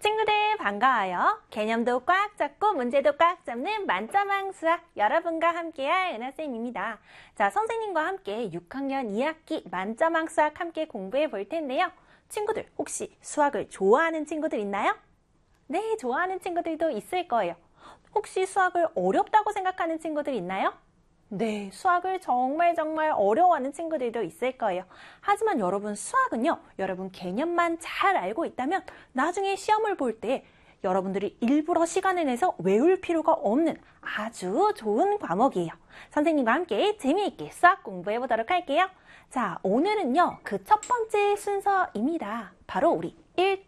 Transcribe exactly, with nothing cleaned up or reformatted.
친구들 반가워요. 개념도 꽉 잡고 문제도 꽉 잡는 만점왕 수학 여러분과 함께할 은하쌤입니다. 자, 선생님과 함께 육 학년 이 학기 만점왕 수학 함께 공부해 볼 텐데요. 친구들 혹시 수학을 좋아하는 친구들 있나요? 네, 좋아하는 친구들도 있을 거예요. 혹시 수학을 어렵다고 생각하는 친구들 있나요? 네, 수학을 정말 정말 어려워하는 친구들도 있을 거예요. 하지만 여러분, 수학은요, 여러분 개념만 잘 알고 있다면 나중에 시험을 볼 때 여러분들이 일부러 시간을 내서 외울 필요가 없는 아주 좋은 과목이에요. 선생님과 함께 재미있게 수학 공부해 보도록 할게요. 자, 오늘은요, 그 첫 번째 순서입니다. 바로 우리 일